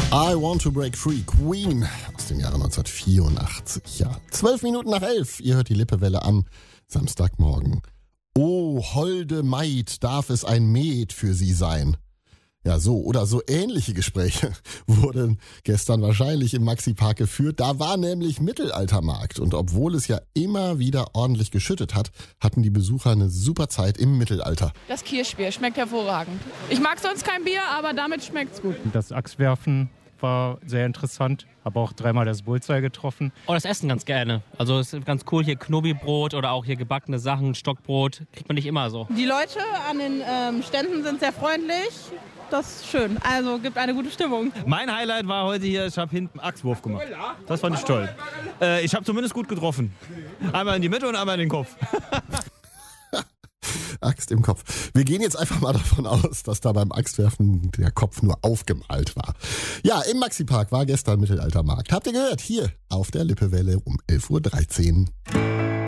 I Want to Break Free, Queen aus dem Jahre 1984. Ja, 12 Minuten nach 11. Ihr hört die Lippewelle am Samstagmorgen. Oh, holde Maid, darf es ein Met für Sie sein? Ja, so oder so ähnliche Gespräche wurden gestern wahrscheinlich im Maxi-Park geführt. Da war nämlich Mittelaltermarkt. Und obwohl es ja immer wieder ordentlich geschüttet hat, hatten die Besucher eine super Zeit im Mittelalter. Das Kirschbier schmeckt hervorragend. Ich mag sonst kein Bier, aber damit schmeckt's gut. Das Axtwerfen war sehr interessant. Habe auch 3-mal das Bullseye getroffen. Oh, das Essen ganz gerne. Also es ist ganz cool, hier Knobi-Brot oder auch hier gebackene Sachen, Stockbrot. Kriegt man nicht immer so. Die Leute an den Ständen sind sehr freundlich. Das ist schön. Also gibt eine gute Stimmung. Mein Highlight war heute hier, ich habe hinten Axtwurf gemacht. Das fand ich toll. Ich habe zumindest gut getroffen. Einmal in die Mitte und einmal in den Kopf. Axt im Kopf. Wir gehen jetzt einfach mal davon aus, dass da beim Axtwerfen der Kopf nur aufgemalt war. Ja, im Maxi-Park war gestern Mittelaltermarkt. Habt ihr gehört? Hier auf der Lippewelle um 11.13 Uhr.